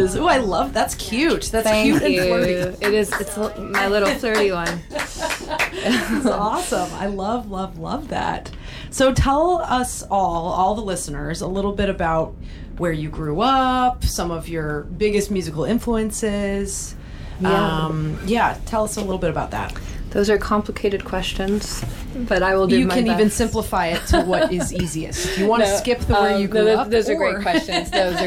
is. Oh, I love that's cute. That's Thank cute you. and flirty. It is. It's my little flirty one. That's awesome. I love that. So tell us all the listeners, a little bit about where you grew up, some of your biggest musical influences. Yeah. Tell us a little bit about that. Those are complicated questions, but I will do You my can best. even simplify it to what is easiest. If you want to skip the where you grew up. Those are or- great questions. Those are